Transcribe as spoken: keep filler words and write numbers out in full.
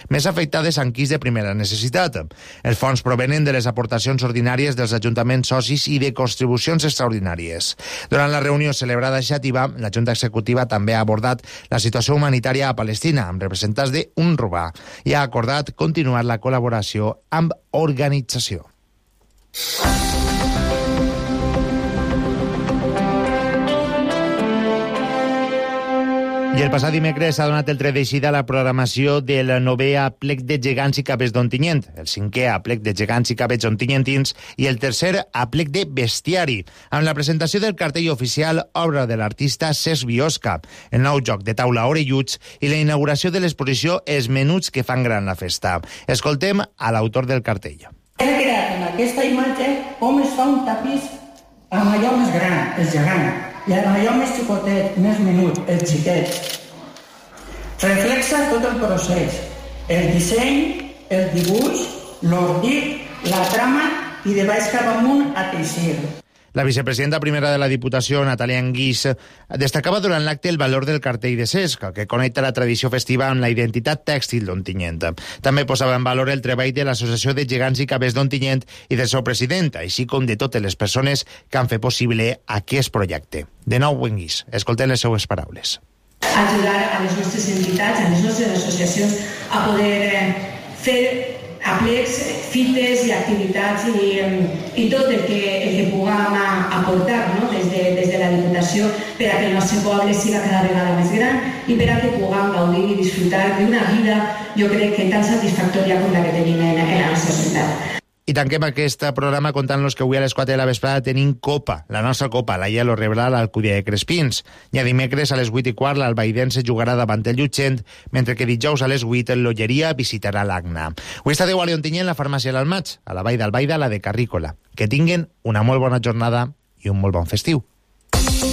més afectades amb quis de primera necessitat. Els fons provenen de les aportacions ordinàries dels ajuntaments socis i de contribucions extraordinàries. Durant la reunió celebrada a Xàtiva, la Junta Executiva també ha abordat la situació humanitària a Palestina amb representants de UNRWA i ha acordat continuar la col·laboració amb organització. I el passat dimecres s'ha donat el tret d'eixida a la programació del novè aplec de gegants i capes d'Ontinyent, el cinquè aplec de gegants i capes ontinyentins i el tercer aplec de bestiari, amb la presentació del cartell oficial obra de l'artista Cesc Biosca, el nou joc de taula Orelluts i la inauguració de l'exposició Els menuts que fan gran la festa. Escoltem a l'autor del cartell. He creat en aquesta imatge com es fa un tapís amb allò més gran, el gegant, i amb allò més xicotet, més menut, el xiquet. Reflexa tot el procés, el disseny, el dibuix, l'ordit, la trama i de baix cap amunt a teixir. La vicepresidenta primera de la Diputació, Natàlia Anguís, destacava durant l'acte el valor del cartell de Cesc, que connecta la tradició festiva amb la identitat tèxtil d'Ontinyent. També posava en valor el treball de l'Associació de Gegants i Capes d'Ontinyent i del seu president, així com de totes les persones que han fet possible aquest projecte. De nou, Anguís, escoltem les seues paraules. Ajudar a les nostres entitats, a les nostres associacions a poder fer aplecs, fites i activitats i, i tot el que, el que puguem aportar, no? des, de, des de la Diputació per a que el nostre poble siga cada vegada més gran i per a que puguem gaudir i disfrutar d'una vida, jo crec que tan satisfactòria com la que tenim en, en la nostra ciutat. I tanquem aquest programa contant-los que avui a les quatre de la vesprada tenim Copa, la nostra Copa. L'Aia lo rebrà a l'Alcúdia de Crespins. I a dimecres a les vuit i quart l'Albaidense jugarà davant el Llutxent, mentre que dijous a les vuit l'Olleria visitarà l'Agna. Avui està de Guàrdia Ontinyent la farmàcia l'Almaig, a la Vall d'Albaida la de Carrícola. Que tinguen una molt bona jornada i un molt bon festiu.